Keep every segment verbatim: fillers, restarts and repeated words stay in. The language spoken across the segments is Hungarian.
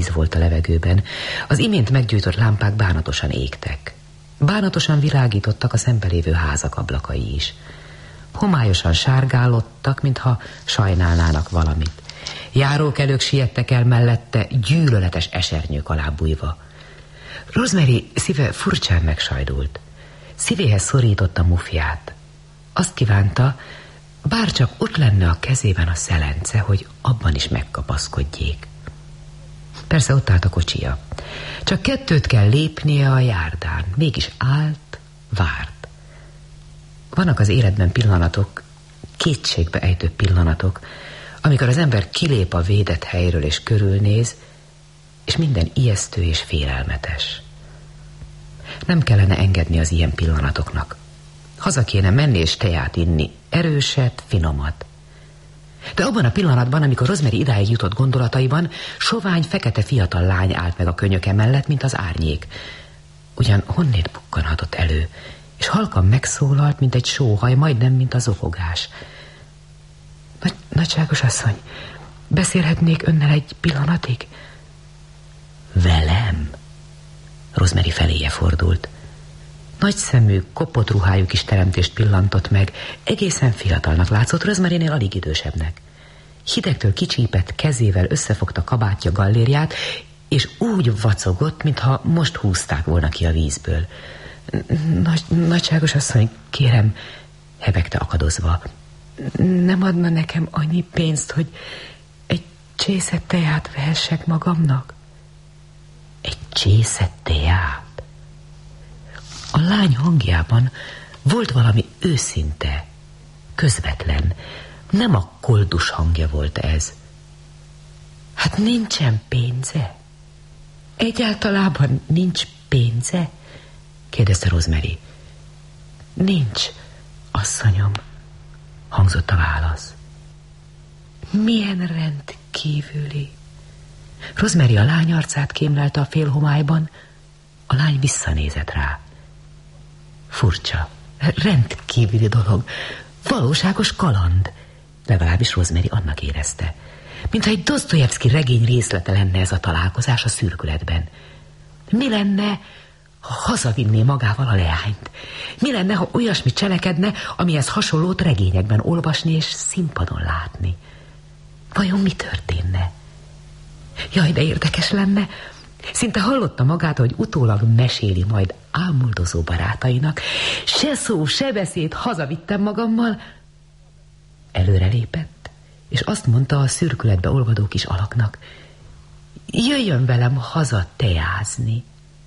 volt a levegőben. Az imént meggyújtott lámpák bánatosan égtek. Bánatosan világítottak a szembelévő házak ablakai is. Homályosan sárgálottak, mintha sajnálnának valamit. Járókelők siettek el mellette, gyűlöletes esernyők alá bújva. Rosemary szíve furcsán megsajdult. Szívéhez szorította mufját. Azt kívánta, bárcsak ott lenne a kezében a szelence, hogy abban is megkapaszkodjék. Persze ott állt a kocsija. Csak kettőt kell lépnie a járdán. Mégis állt, várt. Vannak az életben pillanatok, kétségbe ejtő pillanatok, amikor az ember kilép a védett helyről és körülnéz, és minden ijesztő és félelmetes. Nem kellene engedni az ilyen pillanatoknak. Haza kéne menni és teját inni, erőset, finomat. De abban a pillanatban, amikor Rosemary idáig jutott gondolataiban, sovány, fekete fiatal lány állt meg a könyöke mellett, mint az árnyék. Ugyan honnét bukkanhatott elő, és halkan megszólalt, mint egy sóhaj, majdnem, mint a zokogás. Nagy, nagyságos asszony, beszélhetnék önnel egy pillanatig? Velem? Rosemary feléje fordult. Nagy szemű, kopott ruhájú kis teremtést pillantott meg, egészen fiatalnak látszott, Rosemarynél alig idősebbnek. Hidegtől kicsípett kezével összefogta kabátja gallériát, és úgy vacogott, mintha most húzták volna ki a vízből. Nagy, nagyságos asszony, kérem, hebegte akadozva, nem adna nekem annyi pénzt, hogy egy csészet teát vehessek magamnak? Egy csészet teát? A lány hangjában volt valami őszinte, közvetlen. Nem a koldus hangja volt ez. Hát nincsen pénze? Egyáltalában nincs pénze? Kérdezte Rosemary. Nincs, asszonyom, hangzott a válasz. Milyen rendkívüli. Rosemary a lány arcát kémlelte a félhomályban, a lány visszanézett rá. Furcsa, rendkívüli dolog, valóságos kaland. Legalábbis Rosemary annak érezte. Mintha egy Dosztojevszki regény részlete lenne ez a találkozás a szürkületben. Mi lenne, ha hazavinné magával a leányt? Mi lenne, ha olyasmit cselekedne, amihez hasonlót regényekben olvasni és színpadon látni? Vajon mi történne? Jaj, de érdekes lenne. Szinte hallotta magát, hogy utólag meséli majd ámuldozó barátainak. Se szó, se beszéd, hazavittem magammal. Előrelépett, és azt mondta a szürkületbe olvadó kis alaknak. Jöjjön velem haza teázni.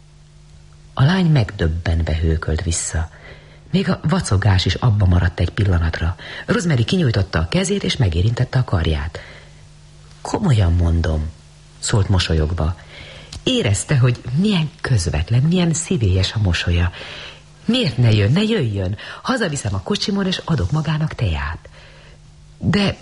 A lány megdöbbenve hőkölt vissza. Még a vacogás is abba maradt egy pillanatra. Rosemary kinyújtotta a kezét, és megérintette a karját. Komolyan mondom, szólt mosolyogva. Érezte, hogy milyen közvetlen, milyen szívélyes a mosolya. Miért ne jön, ne jöjjön? Hazaviszem a kocsimon, és adok magának teját. De,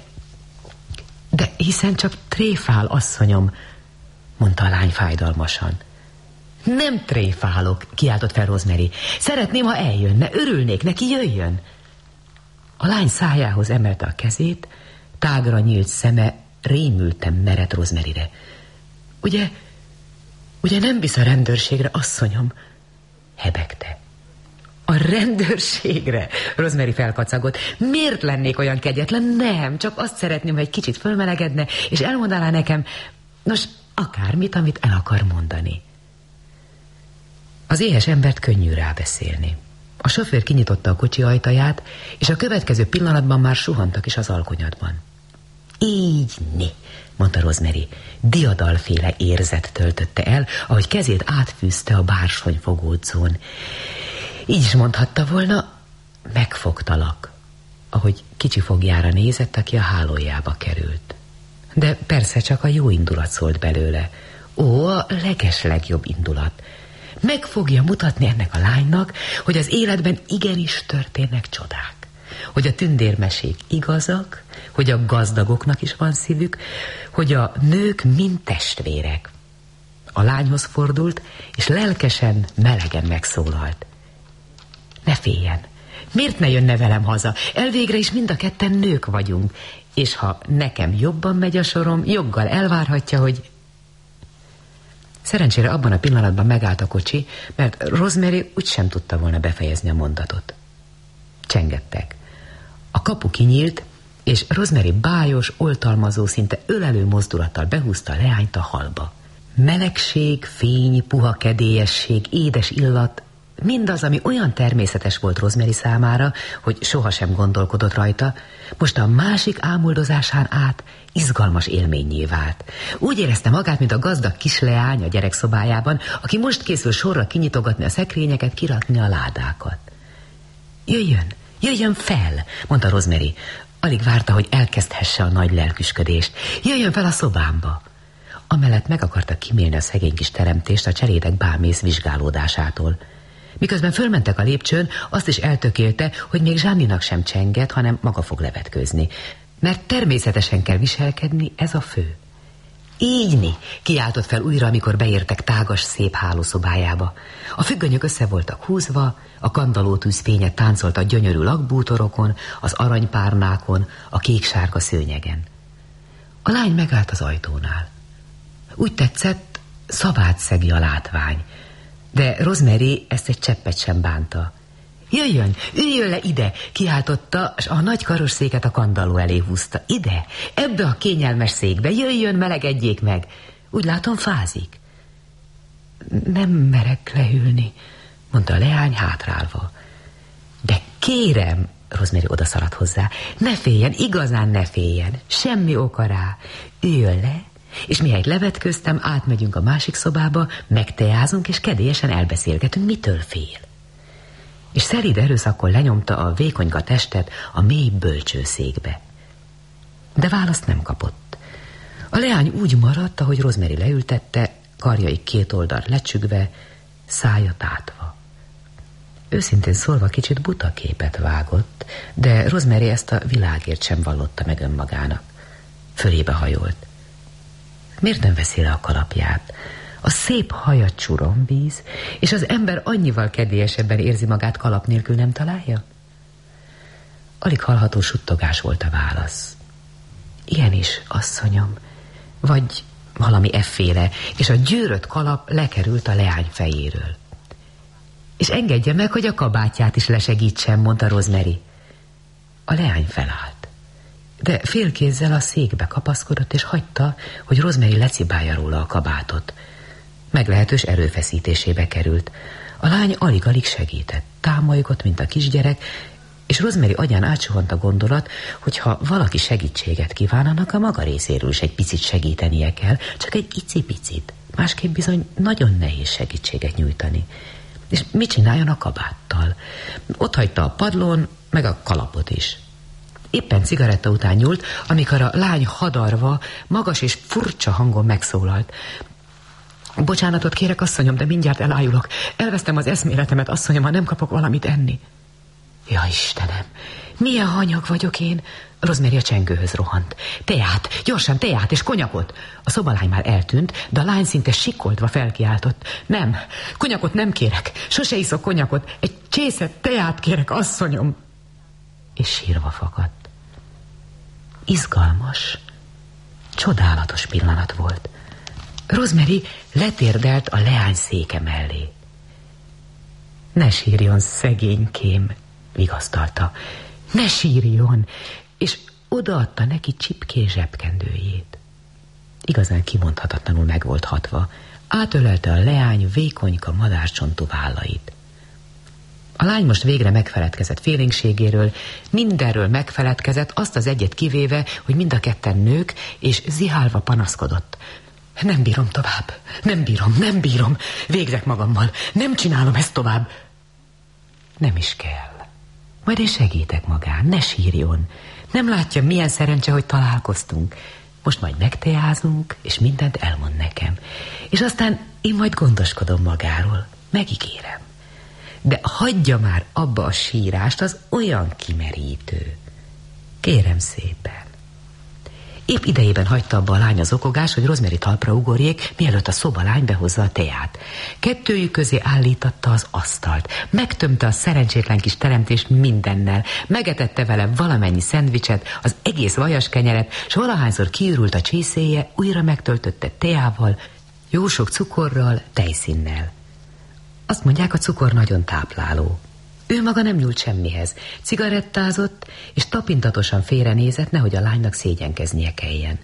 de hiszen csak tréfál, asszonyom, mondta a lány fájdalmasan. Nem tréfálok, kiáltott fel Rosemary. Szeretném, ha eljönne, örülnék neki, jöjjön. A lány szájához emelte a kezét, tágra nyílt szeme rémülten merett Rosemaryre. Ugye, ugye nem visz a rendőrségre, asszonyom? Hebegte. A rendőrségre? Rosemary felkacagott. Miért lennék olyan kegyetlen? Nem, csak azt szeretném, hogy egy kicsit fölmelegedne, és elmondaná nekem, nos, akármit, amit el akar mondani. Az éhes embert könnyű rábeszélni. A sofőr kinyitotta a kocsi ajtaját, és a következő pillanatban már suhantak is az alkonyatban. Így né, mondta Rosemary. Diadalféle érzet töltötte el, ahogy kezét átfűzte a bársony fogódzón. Így is mondhatta volna, megfogtalak, ahogy kicsi fogjára nézett, aki a hálójába került. De persze csak a jó indulat szólt belőle. Ó, a legeslegjobb indulat. Meg fogja mutatni ennek a lánynak, hogy az életben igenis történnek csodák. Hogy a tündérmesék igazak, hogy a gazdagoknak is van szívük, hogy a nők mind testvérek. A lányhoz fordult, és lelkesen, melegen megszólalt. Ne féljen, miért ne jönne velem haza? Elvégre is mind a ketten nők vagyunk, és ha nekem jobban megy a sorom, joggal elvárhatja, hogy... Szerencsére abban a pillanatban megállt a kocsi, mert Rosemary úgysem tudta volna befejezni a mondatot. Csengettek. A kapu kinyílt, és Rosemary bájos, oltalmazó, szinte ölelő mozdulattal behúzta a leányt a hallba. Melegség, fény, puha kedélyesség, édes illat, mindaz, ami olyan természetes volt Rosemary számára, hogy sohasem gondolkodott rajta, most a másik ámuldozásán át izgalmas élménnyé vált. Úgy érezte magát, mint a gazdag kisleány a gyerekszobájában, aki most készül sorra kinyitogatni a szekrényeket, kirakni a ládákat. Jöjjön, jöjjön fel, mondta Rosemary. Alig várta, hogy elkezdhesse a nagy lelküsködést. Jöjjön fel a szobámba. Amellett meg akarta kimélni a szegény kis teremtést a cselédek bámész vizsgálódásától. Miközben fölmentek a lépcsőn, azt is eltökélte, hogy még Zsáninak sem csenget, hanem maga fog levetkőzni. Mert természetesen kell viselkedni, ez a fő. Ígyni, kiáltott fel újra, amikor beértek tágas, szép hálószobájába. A függönyök össze voltak húzva, a kandallótűz fénye táncolt a gyönyörű lakbútorokon, az aranypárnákon, a kék-sárga szőnyegen. A lány megállt az ajtónál. Úgy tetszett, szavát szegi a látvány, de Rosemary ezt egy cseppet sem bánta. Jöjjön, üljön le ide, kiáltotta, és a nagy karosszéket a kandalló elé húzta. Ide, ebbe a kényelmes székbe, jöjjön, melegedjék meg. Úgy látom, fázik. Nem merek leülni, mondta a leány hátrálva. De kérem, Rosemary odaszaladt hozzá, ne féljen, igazán ne féljen, semmi oka rá. Üljön le, és mihelyt levetköztem, átmegyünk a másik szobába, megteázunk, és kedélyesen elbeszélgetünk, mitől fél. És szelíd erőszakkor lenyomta a vékonyka testet a mély bölcsőszékbe. De választ nem kapott. A leány úgy maradt, ahogy Rosemary leültette, karjai két oldalt lecsügve, szája tátva. Őszintén szólva kicsit buta képet vágott, de Rosemary ezt a világért sem vallotta meg önmagának. Fölébe hajolt. Miért nem veszi le a kalapját? A szép haja csuromvíz, és az ember annyival kedélyesebben érzi magát kalap nélkül, nem találja? Alig hallható suttogás volt a válasz. Ilyen is, asszonyom, vagy valami efféle, és a gyűrött kalap lekerült a leány fejéről. És engedje meg, hogy a kabátját is lesegítsem, mondta Rosemary. A leány felállt, de félkézzel a székbe kapaszkodott, és hagyta, hogy Rosemary lecibálja róla a kabátot. Meglehetős erőfeszítésébe került. A lány alig-alig segített, támolygott, mint a kisgyerek, és Rosemary agyán átsuhant a gondolat, hogy ha valaki segítséget kíván, annak a maga részéről is egy picit segítenie kell, csak egy icipicit. Másképp bizony nagyon nehéz segítséget nyújtani. És mit csináljon a kabáttal? Ott hagyta a padlón, meg a kalapot is. Éppen cigaretta után nyúlt, amikor a lány hadarva, magas és furcsa hangon megszólalt. Bocsánatot kérek, asszonyom, de mindjárt elájulok. Elvesztem az eszméletemet, asszonyom, ha nem kapok valamit enni. Ja, Istenem, milyen hanyag vagyok én. Rosemary a csengőhöz rohant. Teát, gyorsan teát és konyakot. A szobalány már eltűnt, de a lány szinte sikoltva felkiáltott. Nem, konyakot nem kérek, sose iszok konyakot, egy csészet teát kérek, asszonyom. És sírva fakadt. Izgalmas, csodálatos pillanat volt. Rosemary letérdelt a leány széke mellé. Ne sírjon, szegénykém, vigasztalta. Ne sírjon, és odaadta neki csipké zsebkendőjét. Igazán kimondhatatlanul meg volt hatva. Átölelte a leány vékonyka madárcsontú vállait. A lány most végre megfeledkezett félénkségéről, mindenről megfeledkezett, azt az egyet kivéve, hogy mind a ketten nők, és zihálva panaszkodott. Nem bírom tovább, nem bírom, nem bírom, végzek magammal, nem csinálom ezt tovább. Nem is kell. Majd én segítek magán, ne sírjon. Nem látja, milyen szerencse, hogy találkoztunk. Most majd megteázunk, és mindent elmond nekem. És aztán én majd gondoskodom magáról, megígérem. De hagyja már abba a sírást, az olyan kimerítő. Kérem szépen. Épp idejében hagyta abba a lány az okogás, hogy Rosemary talpra ugorjék, mielőtt a szobalány behozza a teát. Kettőjük közé állítatta az asztalt. Megtömte a szerencsétlen kis teremtést mindennel. Megetette vele valamennyi szendvicset, az egész vajas kenyeret, s valahányszor kiürült a csészéje, újra megtöltötte teával, Jó sok cukorral, tejszínnel. Azt mondják, a cukor nagyon tápláló. Ő maga nem nyúlt semmihez. Cigarettázott, és tapintatosan félrenézett, nehogy a lánynak szégyenkeznie kelljen.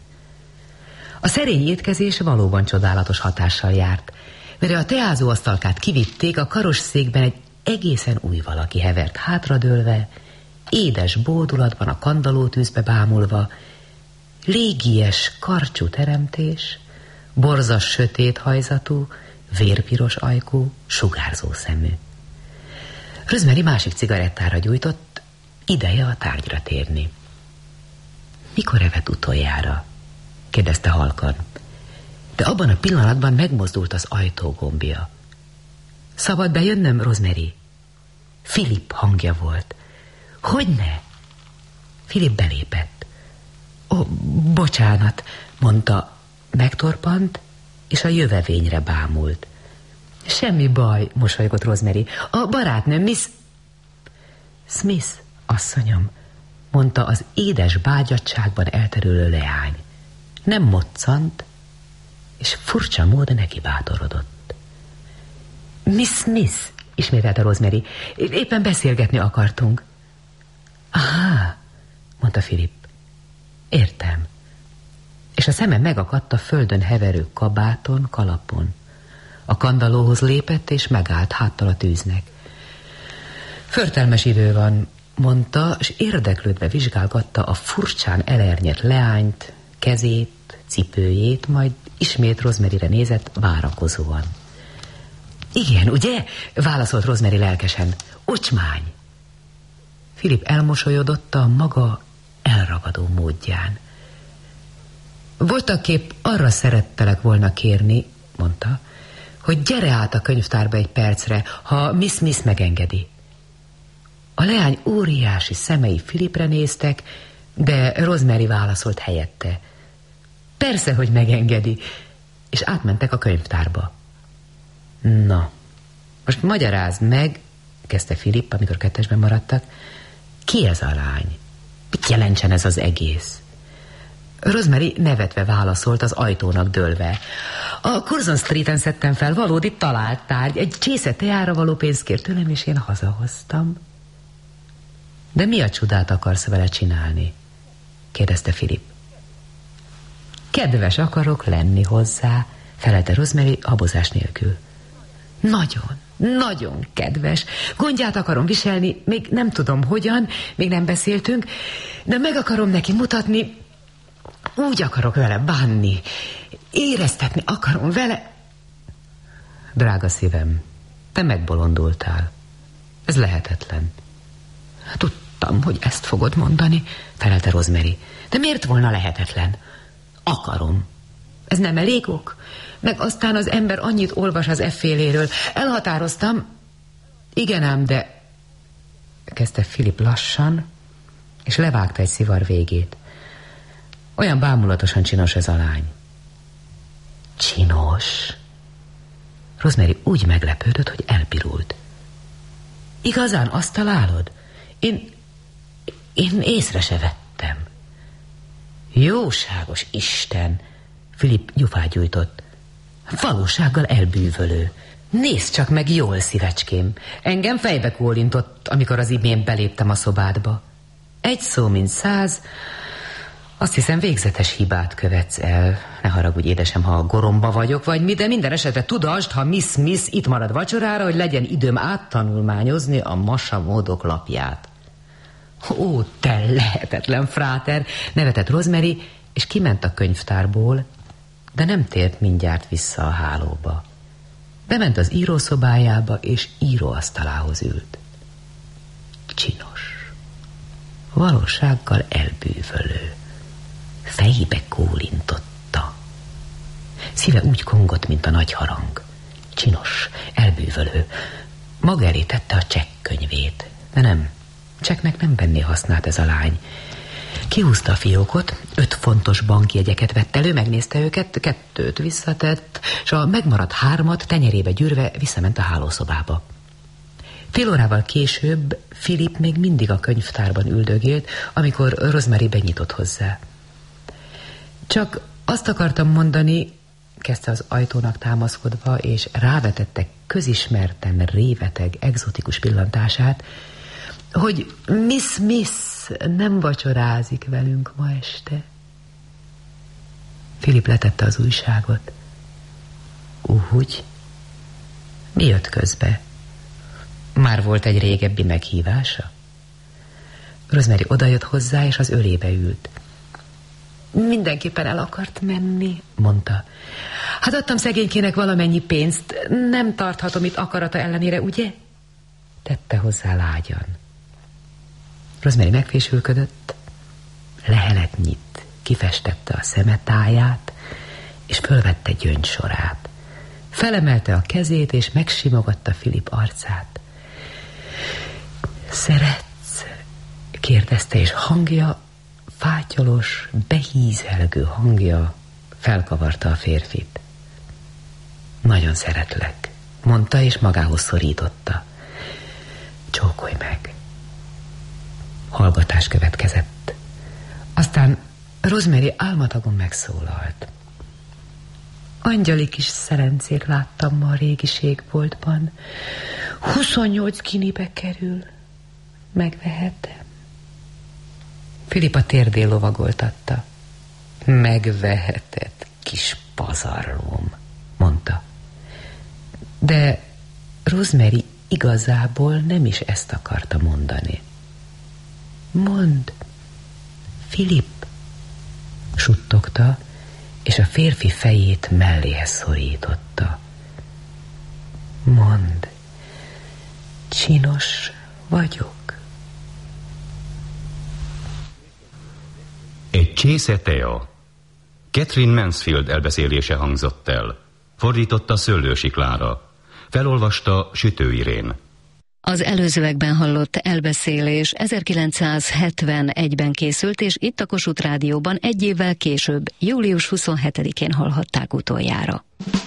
A szerény étkezés valóban csodálatos hatással járt. Mire a teázóasztalkát kivitték, a karosszékben egy egészen új valaki hevert hátradőlve, édes bódulatban a kandallótűzbe bámulva, légies, karcsú teremtés, borzas sötét hajzatú, vérpiros ajkú, sugárzó szemű. Rosemary másik cigarettára gyújtott, ideje a tárgyra térni. Mikor evett utoljára? Kérdezte halkan. De abban a pillanatban megmozdult az ajtó gombja. Szabad bejönnöm, Rosemary? Philip hangja volt. Hogyne? Philip belépett. Ó, bocsánat, mondta, megtorpant, és a jövevényre bámult. Semmi baj, mosolygott Rosemary. A barátnőm, Miss Smith, asszonyom, mondta az édes bágyadságban elterülő leány. Nem moccant, és furcsa módon neki bátorodott. Miss Smith, ismételte Rosemary, éppen beszélgetni akartunk. Aha, mondta Philip. Értem. És a szeme megakadt a földön heverő kabáton, kalapon. A kandallóhoz lépett, és megállt háttal a tűznek. Förtelmes idő van, mondta, és érdeklődve vizsgálgatta a furcsán elernyett leányt, kezét, cipőjét, majd ismét Rosemaryre nézett várakozóan. Igen, ugye? Válaszolt Rosemary lelkesen. Ocsmány. Philip elmosolyodott a maga elragadó módján. Voltaképp arra szerettelek volna kérni, mondta, hogy gyere át a könyvtárba egy percre, ha Miss Smith megengedi. A leány óriási szemei Philipre néztek, de Rosemary válaszolt helyette. Persze, hogy megengedi, és átmentek a könyvtárba. Na, most magyarázd meg, kezdte Philip, amikor kettesben maradtak, ki ez a lány? Mit jelentsen ez az egész? Rosemary nevetve válaszolt, az ajtónak dőlve. A Curzon Streeten szedtem fel valódi talált tárgy, egy csésze teára való pénzt kért tőlem, és én hazahoztam. De mi a csodát akarsz vele csinálni? Kérdezte Philip. Kedves akarok lenni hozzá, felelte Rosemary habozás nélkül. Nagyon, nagyon kedves. Gondját akarom viselni, még nem tudom hogyan, még nem beszéltünk, de meg akarom neki mutatni, úgy akarok vele bánni, éreztetni akarom vele. Drága szívem, te megbolondultál. Ez lehetetlen. Tudtam, hogy ezt fogod mondani, felelte Rosemary. De miért volna lehetetlen? Akarom. Ez nem elég ok? Meg aztán az ember annyit olvas az efféléről. Elhatároztam. Igen ám, de... kezdte Philip lassan, és levágta egy szivar végét. Olyan bámulatosan csinos ez a lány. Csinos? Rosemary úgy meglepődött, hogy elpirult. Igazán azt találod? Én... én észre se vettem. Jóságos Isten! Philip gyufát gyújtott. Valósággal elbűvölő. Nézd csak meg jól, szívecském. Engem fejbe kólintott, amikor az imént beléptem a szobádba. Egy szó, mint száz. Azt hiszem, végzetes hibát követsz el. Ne haragudj, édesem, ha goromba vagyok, vagy mi, de minden esetre tudasd, ha Miss Smith itt marad vacsorára, hogy legyen időm áttanulmányozni a masamódok lapját. Ó, te lehetetlen fráter, nevetett Rosemary, és kiment a könyvtárból, de nem tért mindjárt vissza a hálóba. Bement az írószobájába, és íróasztalához ült. Csinos. Valósággal elbűvölő. Fejébe kólintotta. Szíve úgy kongott, mint a nagy harang. Csinos, elbűvölő. Maga elé tette a csekkönyvét. De nem, csekknek nem venné hasznát ez a lány. Kihúzta a fiókot, öt fontos bankjegyeket vett elő, megnézte őket, kettőt visszatett, és a megmaradt hármat tenyerébe gyűrve visszament a hálószobába. Fél órával később Philip még mindig a könyvtárban üldögélt, amikor Rosemary benyitott hozzá. Csak azt akartam mondani, kezdte az ajtónak támaszkodva, és rávetette közismerten réveteg, egzotikus pillantását, hogy Miss Miss nem vacsorázik velünk ma este. Philip letette az újságot. Úgy? Mi jött közbe? Már volt egy régebbi meghívása? Rosemary odajött hozzá, és az ölébe ült. Mindenképpen el akart menni, mondta. Hát adtam szegénykének valamennyi pénzt, nem tarthatom itt akarata ellenére, ugye? Tette hozzá lágyan. Rosemary megfésülködött, lehelet nyit, kifestette a szemetáját, és fölvette gyöngysorát. Felemelte a kezét, és megsimogatta Philip arcát. Szeretsz? Kérdezte, és hangja, fátyolos, behízelgő hangja felkavarta a férfit. Nagyon szeretlek, mondta, és magához szorította. Csókolj meg. Hallgatás következett. Aztán Rosemary álmatagon megszólalt. Angyali kis szerencét láttam ma a régiségboltban. huszonnyolc kinibe kerül. Megvehetem? Philip a térdén lovagoltatta. Megveheted, kis pazarlóm, mondta. De Rosemary igazából nem is ezt akarta mondani. Mondd, Philip, suttogta, és a férfi fejét melléhez szorította. Mondd, csinos vagyok. Egy csésze tea. Catherine Mansfield elbeszélése hangzott el. Fordította Szöllősi Klára. Felolvasta Sütő Irén. Az előzőekben hallott elbeszélés ezerkilencszázhetvenegyben készült, és itt a Kossuth Rádióban egy évvel később, július huszonhetedikén hallhatták utoljára.